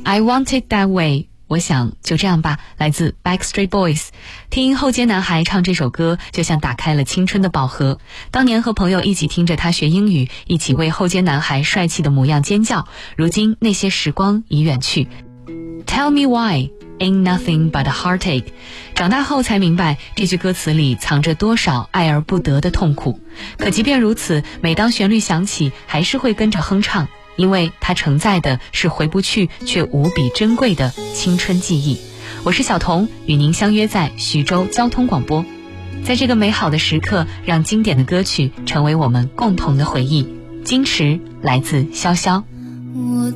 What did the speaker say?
I Want It That Way， 我想就这样吧，来自 Backstreet Boys。 听后街男孩唱这首歌，就像打开了青春的宝盒。当年和朋友一起听着他学英语，一起为后街男孩帅气的模样尖叫，如今那些时光已远去。 Tell me why Ain't nothing but a heartache。 长大后才明白，这句歌词里藏着多少爱而不得的痛苦。可即便如此，每当旋律响起，还是会跟着哼唱，因为它承载的是回不去却无比珍贵的青春记忆。我是小童，与您相约在徐州交通广播。在这个美好的时刻，让经典的歌曲成为我们共同的回忆。矜持来自潇潇。 我